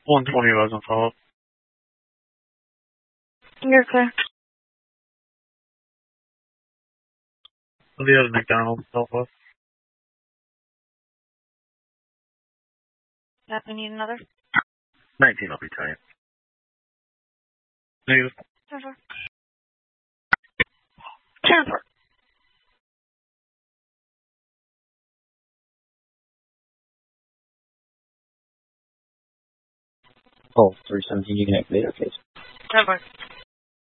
120 wasn't follow up. You're clear. The other McDonald's Southwest. Yep, we need another. 19 will be tight. Negative. Transfer. Transfer. Oh, 317, you can activate our case. Transfer.